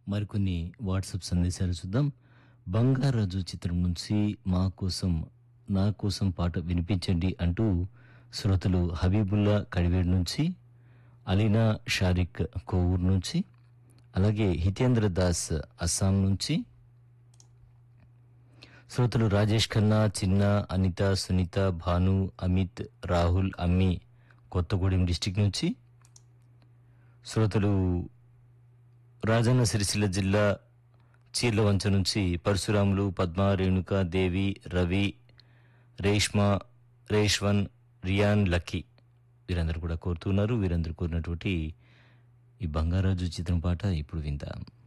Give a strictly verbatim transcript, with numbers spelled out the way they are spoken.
మరికొన్ని వాట్సాప్ సందేశాలు చూద్దాం. బంగారాజు చిత్రం నుంచి మా కోసం నా కోసం పాట వినిపించండి అంటూ శ్రోతలు హబీబుల్లా కడివేడు నుంచి, అలీనా షారిక్ కోవూరు నుంచి, అలాగే హితేంద్ర దాస్ అస్సాం నుంచి, శ్రోతలు రాజేష్ ఖన్నా, చిన్న, అనిత, సునీత, భాను, అమిత్, రాహుల్, అమ్మి కొత్తగూడెం డిస్టిక్ నుంచి, శ్రోతలు రాజన్న సిరిసిల్ల జిల్లా చీర్లవంచ నుంచి పరశురాములు, పద్మ, రేణుక, దేవి, రవి, రేష్మ, రేష్వన్, రియాన్, లక్కీ వీరందరూ కూడా కోరుతున్నారు. వీరందరూ కోరినటువంటి ఈ బంగారాజు చిత్రం పాట ఇప్పుడు విందాం.